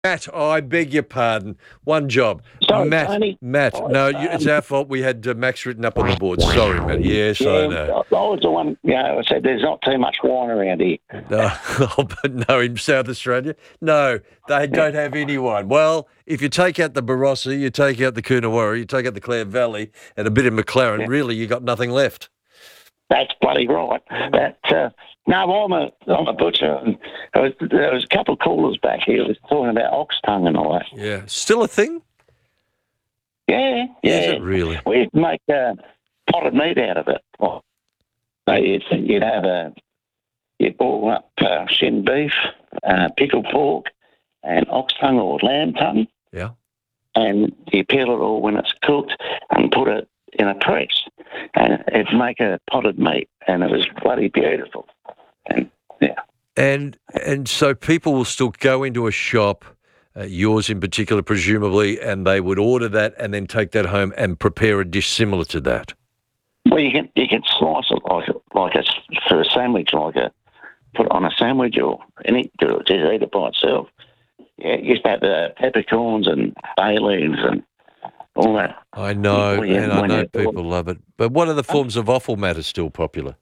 Matt, I beg your pardon. One job. Sorry, Matt, Tony. Matt. I, No, it's our fault. We had Max written up on the board. Sorry, Matt. Yes, I yeah, know. I was the one, I said there's not too much wine around here. No, but no, in South Australia, no, they don't have anyone. Well, if you take out the Barossa, you take out the Coonawarra, you take out the Clare Valley, and a bit of McLaren, Yeah. really, you got nothing left. That's bloody right. No, I'm a butcher. And there was a couple of callers back here was talking about ox tongue and all that. Yeah, still a thing. Yeah. Is it really? We'd make potted meat out of it. So you'd boil up shin beef, pickled pork, and ox tongue or lamb tongue. Yeah. And you peel it all when it's cooked and put it in a press, and it'd make a potted meat, and it was bloody beautiful. And yeah, And so people will still go into a shop, yours in particular, presumably, and they would order that and then take that home and prepare a dish similar to that. well, you can slice it like a for a sandwich, put it on a sandwich or just eat it by itself. Yeah, you used to have peppercorns and bay leaves and all that. I know, When you- and I when know you- people love it. But what other forms of offal, Matt, are still popular?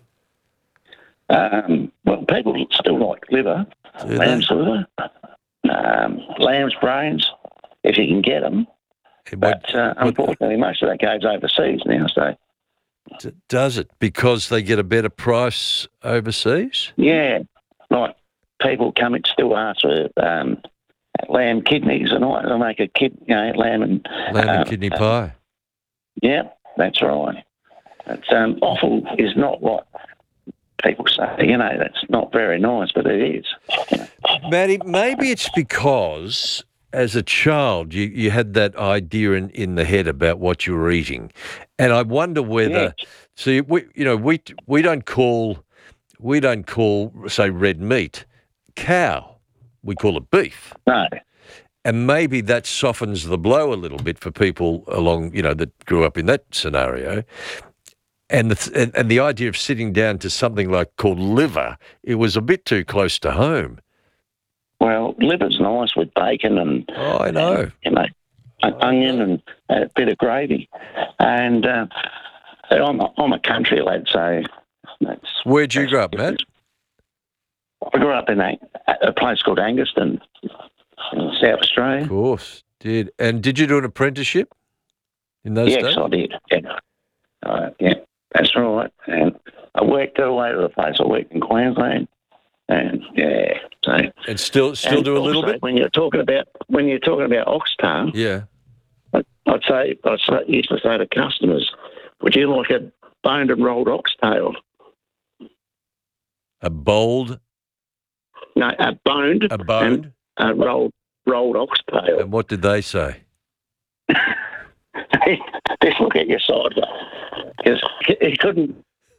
Well, people still like liver, Do they? lamb's liver, lamb's brains, if you can get them. But unfortunately, most of that goes overseas now. So Does it? Because they get a better price overseas? yeah, like people come and still ask for lamb kidneys, and I make a lamb and Kidney pie. yeah, that's right. It's offal is not what people say. That's not very nice, but it is. Matty, maybe it's because as a child you had that idea in the head about what you were eating, and I wonder whether. Yeah. See, we don't call say red meat cow. We call it beef. No. And maybe that softens the blow a little bit for people along, that grew up in that scenario. And the idea of sitting down to something like called liver, it was a bit too close to home. Well, liver's nice with bacon and Oh, I know. and, onion and a bit of gravy. And I'm a country lad, so that's. Where'd you grow up, Matt? I grew up in a place called Anguston in South Australia. Of course, did. And did you do an apprenticeship in those days? Yes, I did. Yeah, that's right. And I worked all over the place. I worked in Queensland, and yeah. So And still do a little also, bit? when you're talking about ox tongue, Yeah. I used to say to customers, "Would you like a boned and rolled oxtail?" A boned No, a boned and a rolled oxtail. And what did they say? Just look at your sideways. Because he couldn't.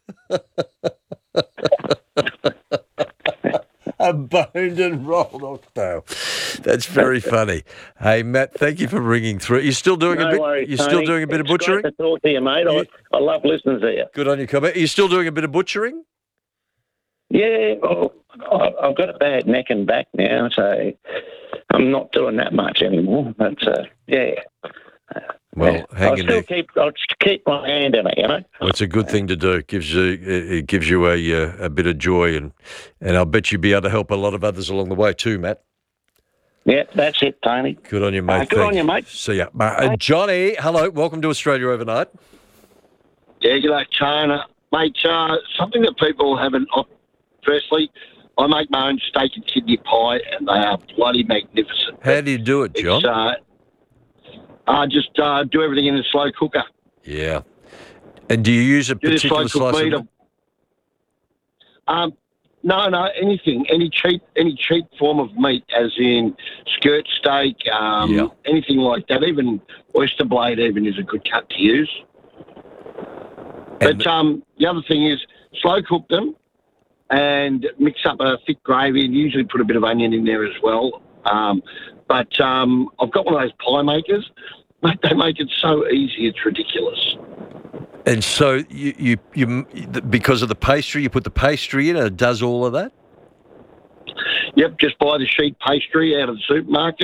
A boned and rolled oxtail. That's very funny. Hey, Matt, thank you for ringing through. You're still doing No a bit. worries, You're Tony. still doing a bit of butchering. It's great to talk to you, mate. I love listening to you. Good on you, comment. Are you still doing a bit of butchering? Yeah, well, I've got a bad neck and back now, so I'm not doing that much anymore. But yeah. Well, hang in there. I'll keep my hand in it, Well, it's a good thing to do. It gives you a bit of joy, and I'll bet you'll be able to help a lot of others along the way too, Matt. Yeah, that's it, Tony. Good on you, mate. Good on you, mate. See ya. Johnny, hello. Welcome to Australia Overnight. Yeah, g'day, China. Mate, something that people haven't... Firstly, I make my own steak and kidney pie, and they are bloody magnificent. How do you do it, John? I just do everything in a slow cooker. Yeah. And do you use a particular slow slice cook of meat. No, anything, any cheap form of meat, as in skirt steak, anything like that. Even oyster blade even is a good cut to use. And But the other thing is slow cook them and mix up a thick gravy and usually put a bit of onion in there as well. But I've got one of those pie makers. Mate, they make it so easy, it's ridiculous. And so you because of the pastry, you put the pastry in and it does all of that? Yep, just buy the sheet pastry out of the supermarket.